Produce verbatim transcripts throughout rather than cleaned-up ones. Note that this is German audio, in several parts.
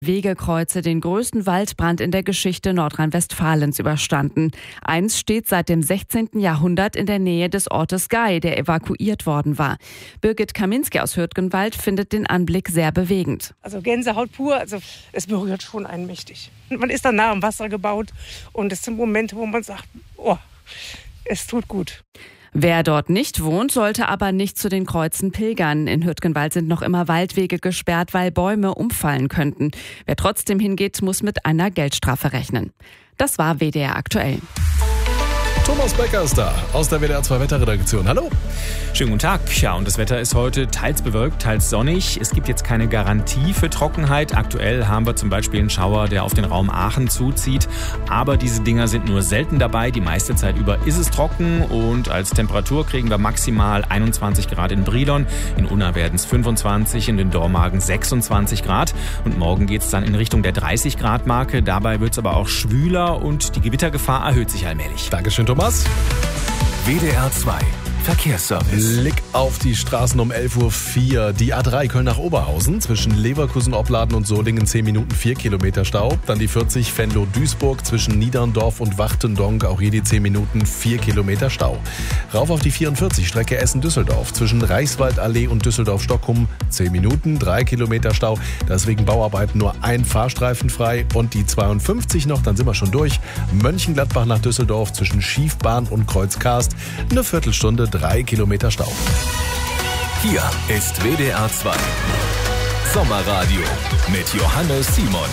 Wegekreuze den größten Waldbrand in der Geschichte Nordrhein-Westfalens überstanden. Eins steht seit dem sechzehnten Jahrhundert in der Nähe des Ortes Gei, der evakuiert worden war. Birgit Kaminski aus Hürtgenwald findet den Anblick sehr bewegend. Also Gänsehaut pur, also es berührt schon einen mächtig. Man ist dann nah am Wasser gebaut und es sind Momente, wo man sagt, oh, es tut gut. Wer dort nicht wohnt, sollte aber nicht zu den Kreuzen pilgern. In Hürtgenwald sind noch immer Waldwege gesperrt, weil Bäume umfallen könnten. Wer trotzdem hingeht, muss mit einer Geldstrafe rechnen. Das war W D R aktuell. Thomas Becker ist da aus der W D R zwei Wetterredaktion. Hallo. Schönen guten Tag. Ja, und das Wetter ist heute teils bewölkt, teils sonnig. Es gibt jetzt keine Garantie für Trockenheit. Aktuell haben wir zum Beispiel einen Schauer, der auf den Raum Aachen zuzieht. Aber diese Dinger sind nur selten dabei. Die meiste Zeit über ist es trocken. Und als Temperatur kriegen wir maximal einundzwanzig Grad in Brilon. In Unna werden es fünfundzwanzig, in den Dormagen sechsundzwanzig Grad. Und morgen geht es dann in Richtung der dreißig Grad Marke. Dabei wird es aber auch schwüler und die Gewittergefahr erhöht sich allmählich. Dankeschön, Thomas. W D R zwei Verkehrsservice. Blick auf die Straßen um elf Uhr vier. Die A drei Köln nach Oberhausen zwischen Leverkusen, Opladen und Solingen zehn Minuten vier Kilometer Stau. Dann die vierzig Venlo-Duisburg zwischen Niederndorf und Wachtendonk, auch hier die zehn Minuten vier Kilometer Stau. Rauf auf die vierundvierzig Strecke Essen-Düsseldorf zwischen Reichswaldallee und Düsseldorf-Stockholm zehn Minuten, drei Kilometer Stau. Da ist wegen Bauarbeiten nur ein Fahrstreifen frei. Und die zweiundfünfzig noch, dann sind wir schon durch. Mönchengladbach nach Düsseldorf zwischen Schiefbahn und Kreuzkarst eine Viertelstunde, drei Kilometer Stau. Hier ist W D R zwei Sommerradio mit Johannes Simon.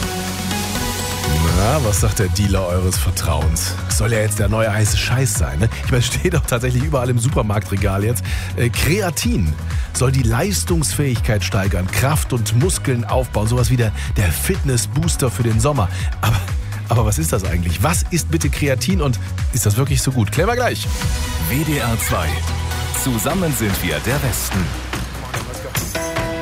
Na, was sagt der Dealer eures Vertrauens? Soll ja jetzt der neue heiße Scheiß sein, ne? Ich meine, steht doch tatsächlich überall im Supermarktregal jetzt. Äh, Kreatin soll die Leistungsfähigkeit steigern, Kraft und Muskeln aufbauen, sowas wie der, der Fitness-Booster für den Sommer. Aber, aber was ist das eigentlich? Was ist bitte Kreatin und ist das wirklich so gut? Klären wir gleich. W D R zwei. Zusammen sind wir der Westen.